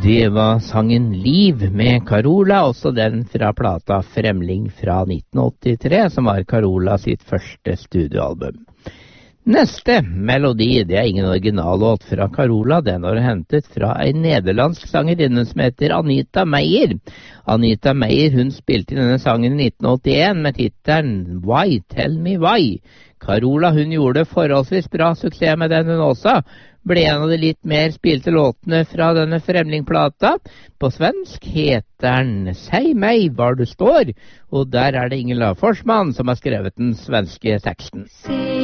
Det var sangen Liv med Carola, også den fra plata Fremling fra 1983, som var Carola sitt første studioalbum. Neste melodi, det er ingen originallåt fra Carola, den var hentet fra en nederlandsk sangerinne som heter Anita Meyer. Anita Meyer, hun spilte denne sangen i 1981 med tittelen Why, Tell Me Why. Carola, hun gjorde forholdsvis bra suksess med den hun også. Ble en av de litt mer spilte låtene fra denne Fremling-plata. På svensk heter den Sei meg var du står, og der er det Inger Forsman som har skrevet den svenske teksten.